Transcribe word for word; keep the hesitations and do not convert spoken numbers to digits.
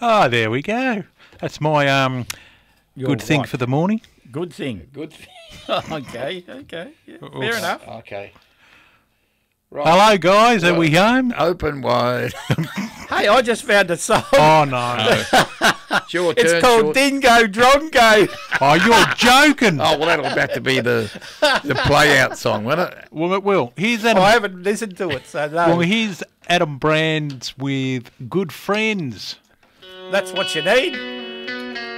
Oh, there we go. That's my um Your good thing what? for the morning. Good thing. Good thing. okay, okay. Yeah, fair enough. Okay. Right. Hello, guys. Are we home? Open wide. Hey, I just found a song. Oh, no. It's your It's turn, called Short. Dingo Drongo. Oh, you're joking. Oh, well, that'll have to be the the play-out song, won't it? Well, it will. Here's Oh, I Adam. haven't listened to it, so no. Well, here's Adam Brands with Good Friends. That's what you need.